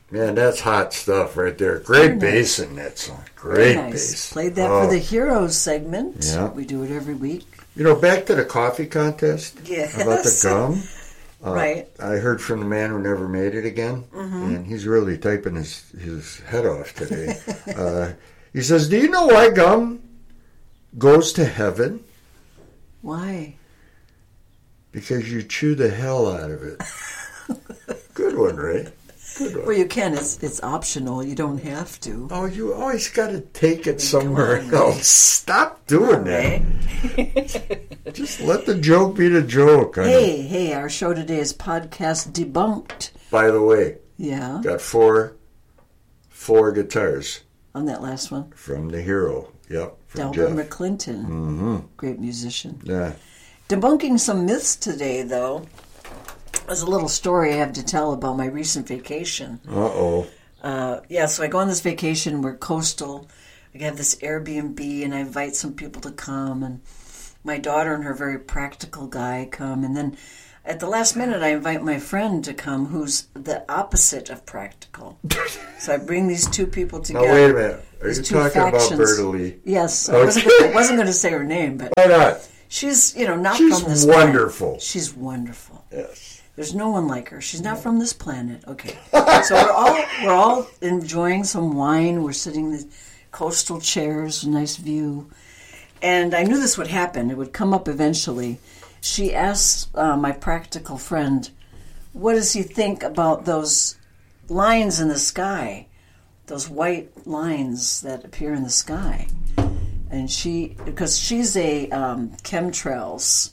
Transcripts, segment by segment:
Man, that's hot stuff right there. Great bass in that song. Great Very nice. bass. Played that for the Heroes segment. Yeah. We do it every week. You know, back to the coffee contest. Yes. About the gum. Right. I heard from the man who never made it again, and he's really typing his head off today. He says, "Do you know why gum goes to heaven? Why? Because you chew the hell out of it." Good one, Ray. Good one. Well, you can. It's optional. You don't have to. Oh, you always got to take it somewhere else. Stop doing that. Just let the joke be the joke. Hey, our show today is Podcast Debunked. By the way, Yeah. got four guitars On that last one. from the hero. Yep, from Delbert Jeff. McClinton. Mm-hmm. Great musician. Yeah. Debunking some myths today, though. There's a little story I have to tell about my recent vacation. Uh-oh. So I go on this vacation. We're coastal. I have this Airbnb, and I invite some people to come. And my daughter and her very practical guy come. And then at the last minute, I invite my friend to come, who's the opposite of practical. So I bring these two people together. Now, wait a minute. Are These you two talking factions. about Berta Lee? Yes. Okay. I wasn't going to say her name, but Why not? she's, not She's from this wonderful. planet. She's wonderful. Yes. There's no one like her. She's not from this planet. Okay. So we're all enjoying some wine. We're sitting in the coastal chairs, nice view. And I knew this would happen. It would come up eventually. She asked my practical friend, what does he think about those lines in the sky? Those white lines that appear in the sky. And because she's a chemtrails,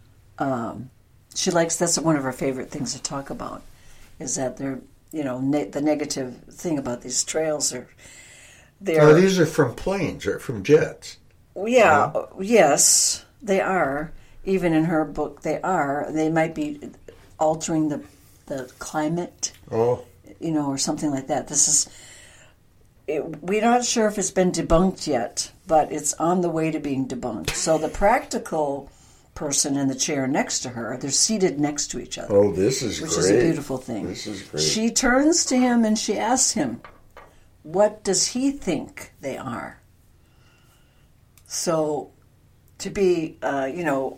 that's one of her favorite things to talk about, is that they're, the negative thing about these trails are, These are from planes, or from jets. Yeah, yes, they are. Even in her book, they are. They might be altering the climate, or something like that. We're not sure if it's been debunked yet, but it's on the way to being debunked. So the practical person in the chair next to her, they're seated next to each other. Oh, this is which great. Which is a beautiful thing. This is great. She turns to him and she asks him, what does he think they are? So, to be, a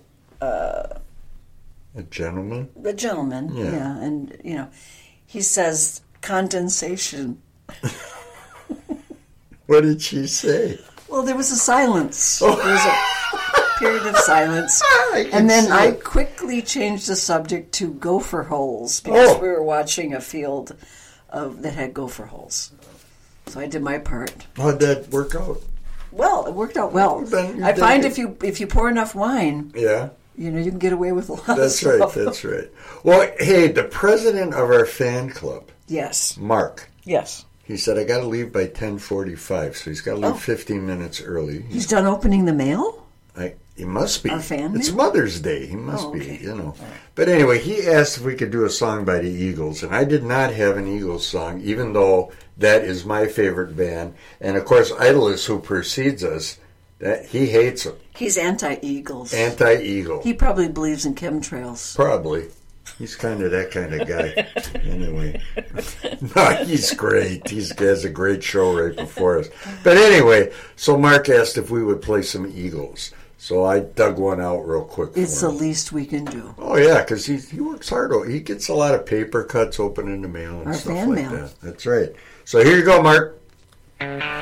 gentleman? A gentleman, yeah. And, he says, condensation. What did she say? Well, there was a silence. There was a period of silence. And then I quickly changed the subject to gopher holes because we were watching a field that had gopher holes. So I did my part. How'd that work out? Well, it worked out well. I find if you pour enough wine, you can get away with a lot of stuff. That's right. Well, hey, the president of our fan club, yes, Mark. Yes. He said, I got to leave by 10:45, so he's got to leave 15 minutes early. He's done opening the mail? He must be. Our fan It's mail? Mother's Day. He must be, okay. Right. But anyway, he asked if we could do a song by the Eagles, and I did not have an Eagles song, even though that is my favorite band. And, of course, Idolus, who precedes us, that he hates them. He's anti-Eagles. Anti-Eagle. He probably believes in chemtrails. Probably. He's kind of that kind of guy. Anyway. No, he's great. He has a great show right before us. But anyway, so Mark asked if we would play some Eagles. So I dug one out real quick for him. It's the least we can do. Oh, yeah, because he works hard. He gets a lot of paper cuts open in the mail and Our stuff fan like mail. that. That's right. So here you go, Mark.